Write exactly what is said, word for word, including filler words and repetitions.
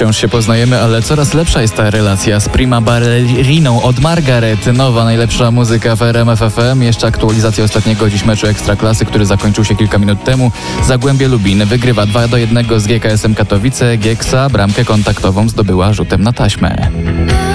Wciąż się poznajemy, ale coraz lepsza jest ta relacja z Prima Balleriną od Margaret. Nowa, najlepsza muzyka w R M F F M. Jeszcze aktualizacja ostatniego dziś meczu Ekstraklasy, który zakończył się kilka minut temu. Zagłębie Lubin wygrywa dwa do jednego z G K S-em Katowice. Gieksa bramkę kontaktową zdobyła rzutem na taśmę.